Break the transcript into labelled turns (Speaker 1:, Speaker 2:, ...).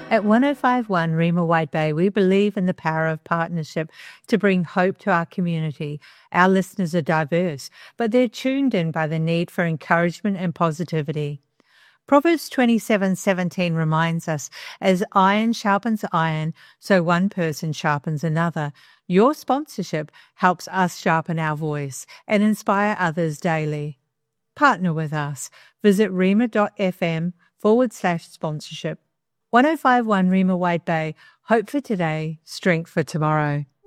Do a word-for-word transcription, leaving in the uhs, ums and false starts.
Speaker 1: At one oh five point one Rima White Bay, we believe in the power of partnership to bring hope to our community. Our listeners are diverse, but they're tuned in by the need for encouragement and positivity. Proverbs twenty-seven seventeen reminds us, as iron sharpens iron, so one person sharpens another. Your sponsorship helps us sharpen our voice and inspire others daily. Partner with us. Visit rima.fm forward slash sponsorship. one oh five point one Rima White Bay. Hope for today, strength for tomorrow.